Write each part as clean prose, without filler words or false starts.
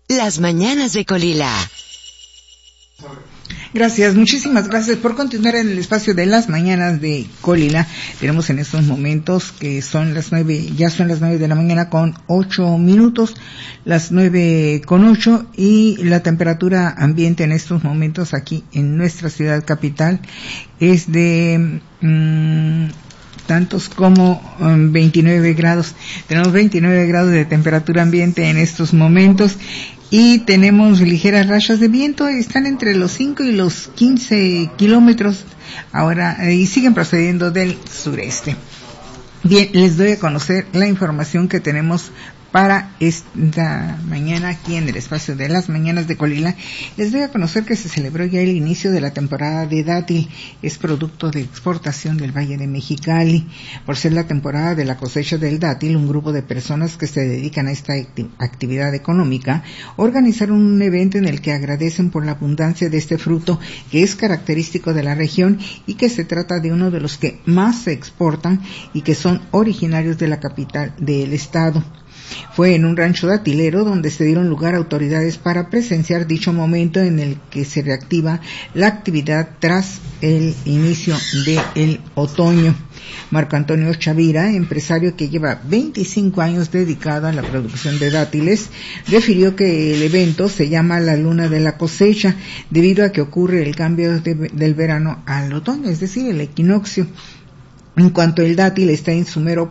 Las mañanas de Colila. Gracias, muchísimas gracias por continuar en el espacio de las mañanas de Colila. Tenemos en estos momentos que son las 9, ya son las 9 de la mañana con 8 minutos, las 9 con 8, y la temperatura ambiente en estos momentos aquí en nuestra ciudad capital es de tantos como 29 grados. Tenemos 29 grados de temperatura ambiente en estos momentos. Y tenemos ligeras rachas de viento, están entre los 5 y los 15 kilómetros ahora, y siguen procediendo del sureste. Bien, les doy a conocer la información que tenemos para esta mañana aquí en el espacio de las mañanas de Colila. Les doy a conocer que se celebró ya el inicio de la temporada de dátil. Es producto de exportación del Valle de Mexicali. Por ser la temporada de la cosecha del dátil, un grupo de personas que se dedican a esta actividad económica organizaron un evento en el que agradecen por la abundancia de este fruto que es característico de la región y que se trata de uno de los que más se exportan y que son originarios de la capital del estado. Fue en un rancho datilero donde se dieron lugar autoridades para presenciar dicho momento en el que se reactiva la actividad tras el inicio del otoño. Marco Antonio Chavira, empresario que lleva 25 años dedicado a la producción de dátiles, refirió que el evento se llama la luna de la cosecha debido a que ocurre el cambio del verano al otoño, es decir, el equinoccio. En cuanto el dátil está en su mero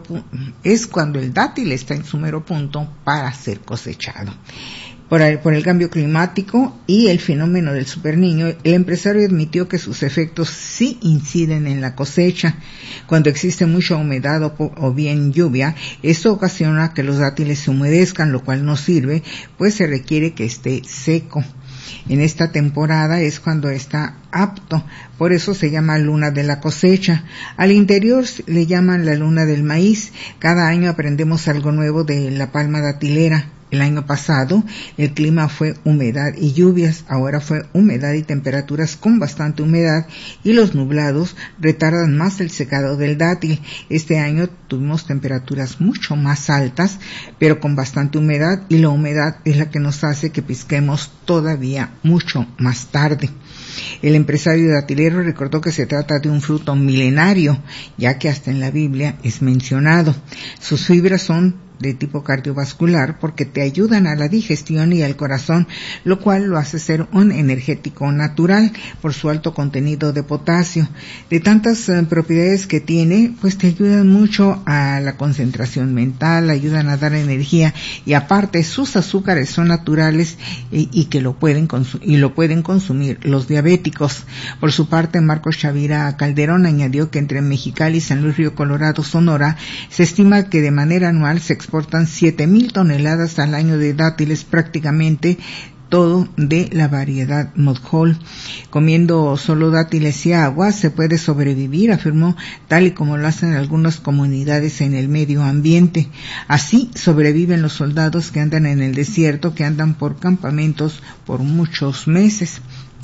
punto para ser cosechado. Por el cambio climático y el fenómeno del superniño, el empresario admitió que sus efectos sí inciden en la cosecha. Cuando existe mucha humedad o bien lluvia, esto ocasiona que los dátiles se humedezcan, lo cual no sirve, pues se requiere que esté seco. En esta temporada es cuando está apto, por eso se llama luna de la cosecha. Al interior le llaman la luna del maíz. Cada año aprendemos algo nuevo de la palma datilera. El año pasado el clima fue humedad y lluvias, ahora fue humedad y temperaturas con bastante humedad, y los nublados retardan más el secado del dátil. Este año tuvimos temperaturas mucho más altas, pero con bastante humedad, y la humedad es la que nos hace que pisquemos todavía mucho más tarde. El empresario datilero recordó que se trata de un fruto milenario, ya que hasta en la Biblia es mencionado. Sus fibras son de tipo cardiovascular porque te ayudan a la digestión y al corazón, lo cual lo hace ser un energético natural por su alto contenido de potasio. De tantas propiedades que tiene, pues te ayudan mucho a la concentración mental, ayudan a dar energía, y aparte sus azúcares son naturales y que lo pueden consumir los diabéticos. Por su parte, Marcos Chavira Calderón añadió que entre Mexicali, San Luis Río Colorado, Sonora, se estima que de manera anual se exportan 7,000 toneladas al año de dátiles, prácticamente todo de la variedad Modjol. Comiendo solo dátiles y agua se puede sobrevivir, afirmó, tal y como lo hacen algunas comunidades en el medio ambiente. Así sobreviven los soldados que andan en el desierto, que andan por campamentos por muchos meses.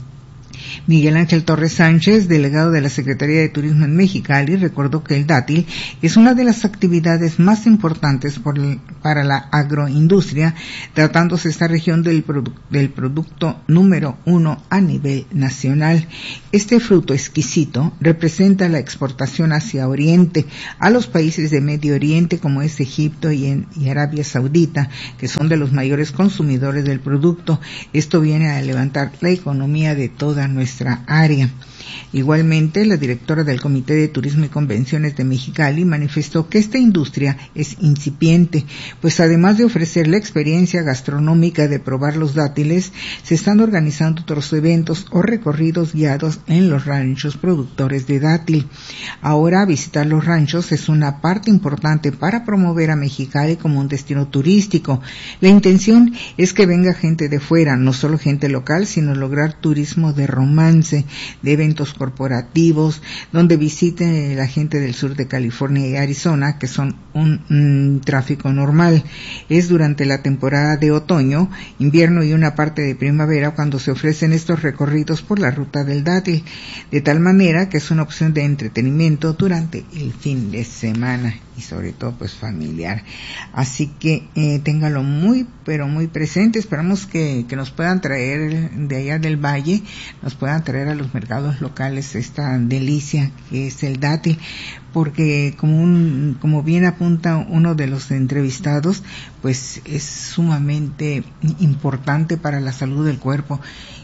Miguel Ángel Torres Sánchez, delegado de la Secretaría de Turismo en Mexicali, recordó que el dátil es una de las actividades más importantes para la agroindustria, tratándose esta región del producto número 1 a nivel nacional. Este fruto exquisito representa la exportación hacia Oriente, a los países de Medio Oriente como es Egipto y Arabia Saudita, que son de los mayores consumidores del producto. Esto viene a levantar la economía de toda nuestra área. Igualmente, la directora del Comité de Turismo y Convenciones de Mexicali manifestó que esta industria es incipiente, pues además de ofrecer la experiencia gastronómica de probar los dátiles, se están organizando otros eventos o recorridos guiados en los ranchos productores de dátil. Ahora, visitar los ranchos es una parte importante para promover a Mexicali como un destino turístico. La intención es que venga gente de fuera, no solo gente local, sino lograr turismo de romance, de eventos corporativos, donde visite la gente del sur de California y Arizona, que son un tráfico normal. Es durante la temporada de otoño, invierno y una parte de primavera cuando se ofrecen estos recorridos por la ruta del dátil, de tal manera que es una opción de entretenimiento durante el fin de semana. y sobre todo pues familiar. Así que téngalo muy pero muy presente. Esperamos que nos puedan traer de allá del valle, nos puedan traer a los mercados locales esta delicia que es el dátil, porque como bien apunta uno de los entrevistados, pues es sumamente importante para la salud del cuerpo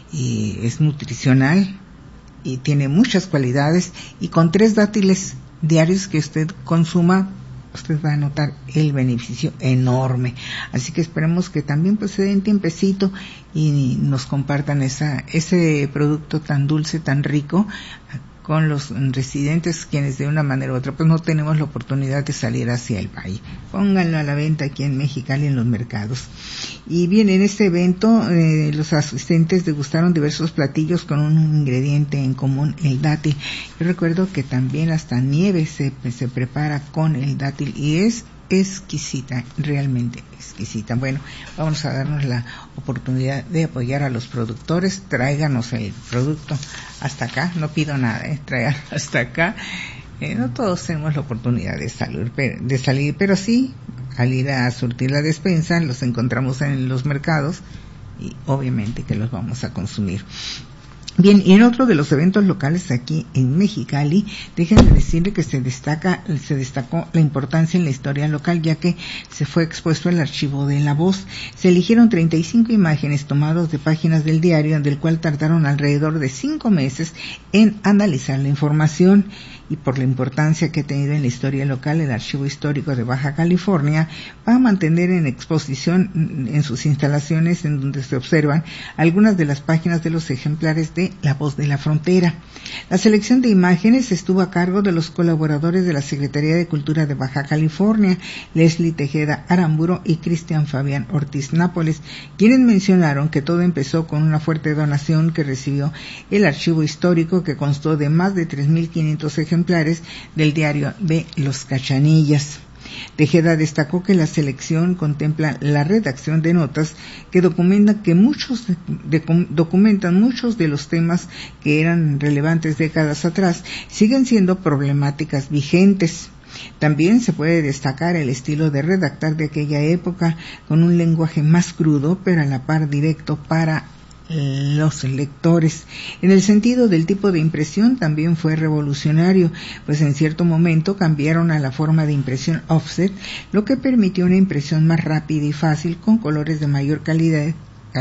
y es nutricional y tiene muchas cualidades, y con 3 dátiles diarios que usted consuma, usted va a notar el beneficio enorme. Así que esperemos que también pues se den tiempecito y nos compartan ese producto tan dulce, tan rico, con los residentes, quienes de una manera u otra pues no tenemos la oportunidad de salir hacia el valle. Pónganlo a la venta aquí en Mexicali en los mercados. Y bien, en este evento los asistentes degustaron diversos platillos con un ingrediente en común, el dátil. Yo recuerdo que también hasta nieve se prepara con el dátil y es exquisita, realmente exquisita. Bueno, vamos a darnos la oportunidad de apoyar a los productores. Tráiganos el producto hasta acá, no pido nada, traigan hasta acá. No todos tenemos la oportunidad de salir, pero sí, al ir a surtir la despensa, los encontramos en los mercados y obviamente que los vamos a consumir. Bien, y en otro de los eventos locales aquí en Mexicali, déjenme decirle que se destacó la importancia en la historia local, ya que se fue expuesto el archivo de La Voz. Se eligieron 35 imágenes tomadas de páginas del diario, del cual tardaron alrededor de 5 meses en analizar la información. Y por la importancia que ha tenido en la historia local, el Archivo Histórico de Baja California va a mantener en exposición en sus instalaciones, en donde se observan algunas de las páginas de los ejemplares de La Voz de la Frontera. La selección de imágenes estuvo a cargo de los colaboradores de la Secretaría de Cultura de Baja California, Leslie Tejeda Aramburo y Cristian Fabián Ortiz Nápoles, quienes mencionaron que todo empezó con una fuerte donación que recibió el Archivo Histórico, que constó de más de 3,500 ejemplares del diario de Los Cachanillas. Tejeda destacó que la selección contempla la redacción de notas que documentan muchos de los temas que eran relevantes décadas atrás, siguen siendo problemáticas vigentes. También se puede destacar el estilo de redactar de aquella época, con un lenguaje más crudo, pero a la par directo para los lectores. En el sentido del tipo de impresión también fue revolucionario, pues en cierto momento cambiaron a la forma de impresión offset, lo que permitió una impresión más rápida y fácil, con colores de mayor calidad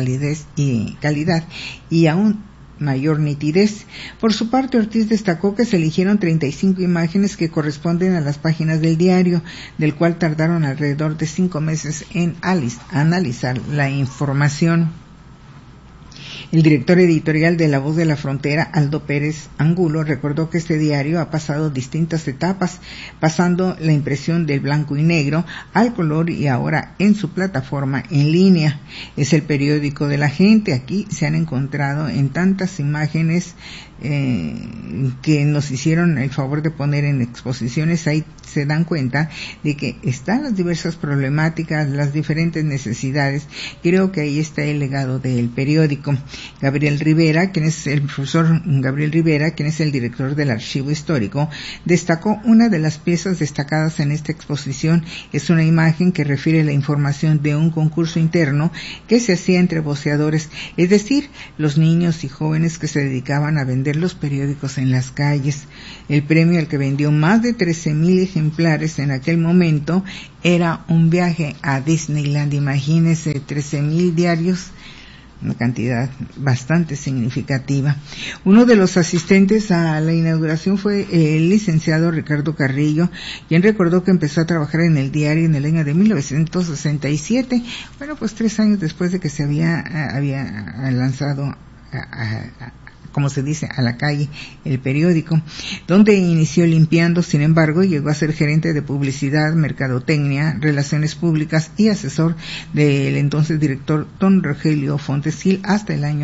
y aún mayor nitidez. Por su parte, Ortiz destacó que se eligieron 35 imágenes que corresponden a las páginas del diario, del cual tardaron alrededor de 5 meses en analizar la información. El director editorial de La Voz de la Frontera, Aldo Pérez Angulo, recordó que este diario ha pasado distintas etapas, pasando la impresión del blanco y negro al color y ahora en su plataforma en línea. Es el periódico de la gente. Aquí se han encontrado en tantas imágenes que nos hicieron el favor de poner en exposiciones. Ahí se dan cuenta de que están las diversas problemáticas, las diferentes necesidades. Creo que ahí está el legado del periódico. Gabriel Rivera, quien es el profesor Gabriel Rivera, quien es el director del Archivo Histórico, destacó una de las piezas destacadas en esta exposición. Es una imagen que refiere la información de un concurso interno que se hacía entre voceadores, es decir, los niños y jóvenes que se dedicaban a vender los periódicos en las calles. El premio, al que vendió más de 13,000 ejemplares en aquel momento, era un viaje a Disneyland. Imagínense, 13,000 diarios, una cantidad bastante significativa. Uno de los asistentes a la inauguración fue el licenciado Ricardo Carrillo, quien recordó que empezó a trabajar en el diario en el año de 1967, bueno, pues 3 años después de que se había lanzado como se dice, a la calle el periódico, donde inició limpiando. Sin embargo, llegó a ser gerente de publicidad, mercadotecnia, relaciones públicas y asesor del entonces director don Rogelio Fontes Gil hasta el año